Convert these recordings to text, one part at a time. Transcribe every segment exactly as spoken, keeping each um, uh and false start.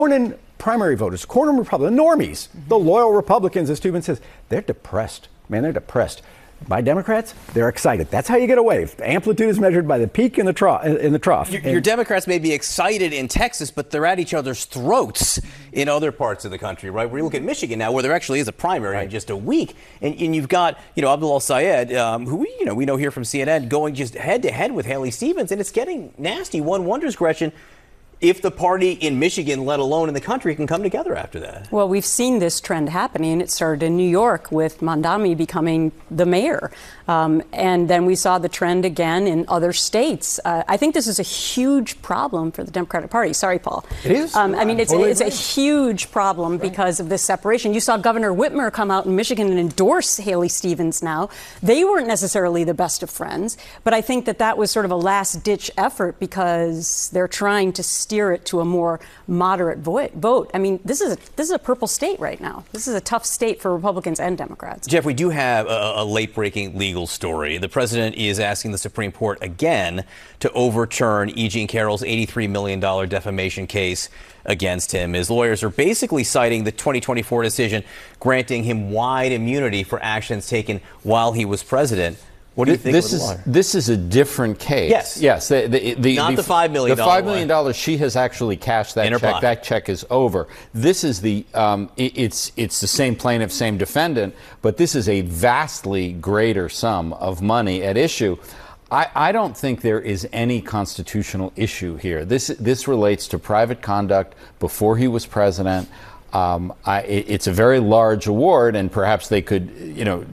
in primary voters, corner Republicans, the normies, mm-hmm. the loyal Republicans, as Steuben says, they're depressed. Man, they're depressed. By Democrats, they're excited. That's how you get a wave. The amplitude is measured by the peak and the trough. In the trough. Your, your Democrats may be excited in Texas, but they're at each other's throats in other parts of the country, right? Where you look at Michigan now, where there actually is a primary right. in just a week, and, and you've got, you know, Abdul Sayed, um, who we, you know, we know here from C N N, going just head to head with Haley Stevens, and it's getting nasty. One wonders, Gretchen, if the party in Michigan, let alone in the country, can come together after that. Well, we've seen this trend happening. It started in New York with Mamdani becoming the mayor. Um, and then we saw the trend again in other states. Uh, I think this is a huge problem for the Democratic Party. Sorry, Paul. It is? Um, I mean, it's, totally it's a huge problem right. because of this separation. You saw Governor Whitmer come out in Michigan and endorse Haley Stevens now. They weren't necessarily the best of friends, but I think that that was sort of a last-ditch effort because they're trying to steer it to a more moderate vote. I mean, this is a, this is a purple state right now. This is a tough state for Republicans and Democrats. Jeff, we do have a, a late-breaking legal story. The president is asking the Supreme Court again to overturn E. Jean Carroll's eighty-three million dollars defamation case against him. His lawyers are basically citing the twenty twenty-four decision granting him wide immunity for actions taken while he was president. What do you think this of the is lawyer? This is a different case. Yes, yes. The, the, the, Not the, the five million dollars. The five million dollars. She has actually cashed that check. Pot. That check is over. This is the. Um, it, it's it's the same plaintiff, same defendant, but this is a vastly greater sum of money at issue. I, I don't think there is any constitutional issue here. This this relates to private conduct before he was president. Um, I, it, it's a very large award, and perhaps they could, you know,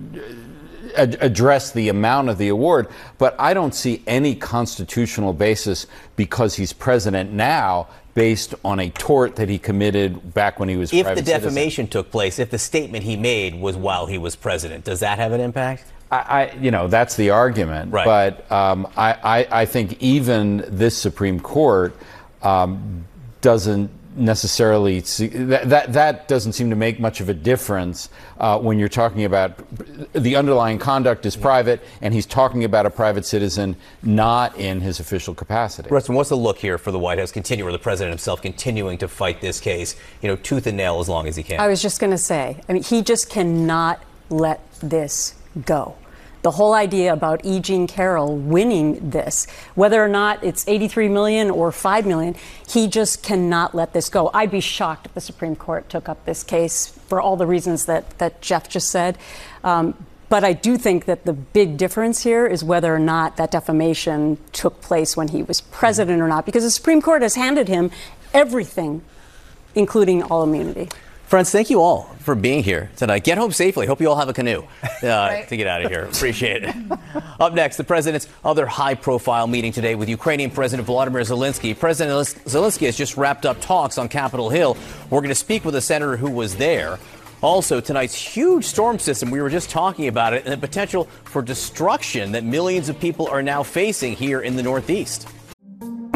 address the amount of the award, but I don't see any constitutional basis because he's president now based on a tort that he committed back when he was if private the defamation citizen. took place, if the statement he made was while he was president, does that have an impact? I, I you know, that's the argument, right. but um, I, I, I think even this Supreme Court um, doesn't necessarily see, that, that that doesn't seem to make much of a difference uh, when you're talking about the underlying conduct is private and he's talking about a private citizen not in his official capacity. Rustin, what's the look here for the White House continue, or the president himself continuing to fight this case, you know, tooth and nail as long as he can? I was just going to say, I mean, he just cannot let this go. The whole idea about E. Jean Carroll winning this, whether or not it's eighty-three million dollars or five million dollars, he just cannot let this go. I'd be shocked if the Supreme Court took up this case for all the reasons that, that Jeff just said. Um, but I do think that the big difference here is whether or not that defamation took place when he was president or not, because the Supreme Court has handed him everything, including all immunity. Friends, thank you all for being here tonight. Get home safely. Hope you all have a canoe uh, right. to get out of here. Appreciate it. Up next, the president's other high-profile meeting today with Ukrainian President Volodymyr Zelensky. President Zelensky has just wrapped up talks on Capitol Hill. We're going to speak with a senator who was there. Also, tonight's huge storm system, we were just talking about it, and the potential for destruction that millions of people are now facing here in the Northeast.